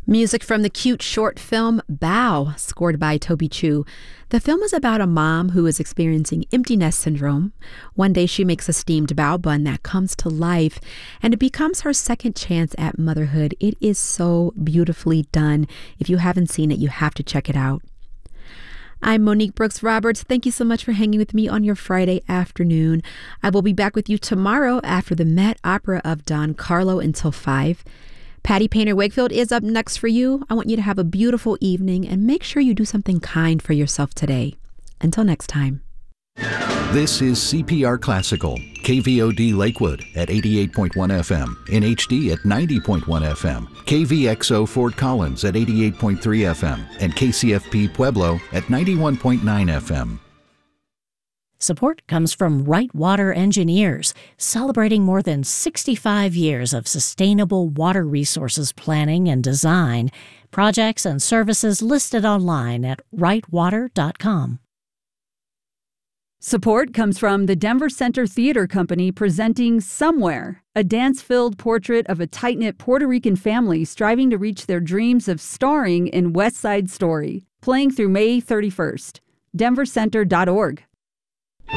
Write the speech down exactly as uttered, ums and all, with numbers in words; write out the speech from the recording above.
Music from the cute short film Bow, scored by Toby Chu. The film is about a mom who is experiencing empty nest syndrome. One day she makes a steamed bao bun that comes to life, and it becomes her second chance at motherhood. It is so beautifully done. If you haven't seen it, you have to check it out. I'm Monique Brooks Roberts. Thank you so much for hanging with me on your Friday afternoon. I will be back with you tomorrow after the Met Opera of Don Carlo until five. Patty Painter Wakefield is up next for you. I want you to have a beautiful evening and make sure you do something kind for yourself today. Until next time. This is C P R Classical, K V O D Lakewood at eighty-eight point one F M, in H D at ninety point one F M, K V X O Fort Collins at eighty-eight point three F M, and K C F P Pueblo at ninety-one point nine F M. Support comes from Right Water Engineers, celebrating more than sixty-five years of sustainable water resources planning and design. Projects and services listed online at right water dot com. Support comes from the Denver Center Theater Company presenting Somewhere, a dance-filled portrait of a tight-knit Puerto Rican family striving to reach their dreams of starring in West Side Story, playing through May thirty-first. denver center dot org.